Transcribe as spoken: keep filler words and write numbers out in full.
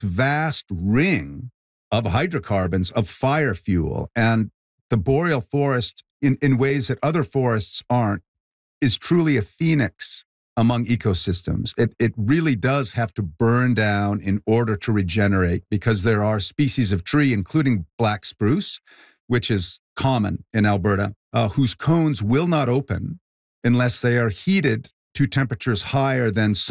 vast ring of hydrocarbons, of fire fuel. And the boreal forest, in, in ways that other forests aren't, is truly a phoenix among ecosystems. It, it really does have to burn down in order to regenerate, because there are species of tree, including black spruce, which is common in Alberta, uh, whose cones will not open unless they are heated to temperatures higher than